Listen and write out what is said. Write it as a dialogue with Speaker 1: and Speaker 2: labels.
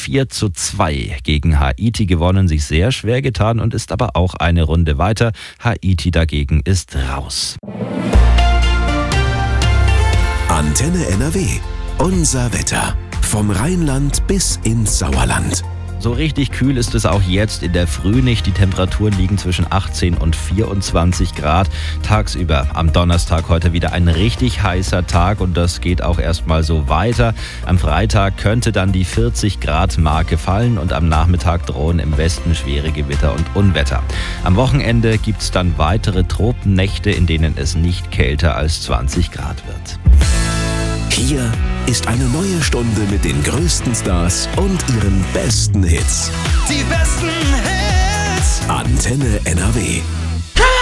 Speaker 1: 4:2 gegen Haiti gewonnen, sich sehr schwer getan und ist aber auch eine Runde weiter. Haiti dagegen ist raus.
Speaker 2: Antenne NRW. Unser Wetter. Vom Rheinland bis ins Sauerland.
Speaker 1: So richtig kühl ist es auch jetzt in der Früh nicht. Die Temperaturen liegen zwischen 18 und 24 Grad. Tagsüber am Donnerstag heute wieder ein richtig heißer Tag und das geht auch erstmal so weiter. Am Freitag könnte dann die 40-Grad-Marke fallen und am Nachmittag drohen im Westen schwere Gewitter und Unwetter. Am Wochenende gibt es dann weitere Tropennächte, in denen es nicht kälter als 20 Grad wird.
Speaker 2: Hier ist eine neue Stunde mit den größten Stars und ihren besten Hits.
Speaker 3: Die besten Hits.
Speaker 2: Antenne NRW.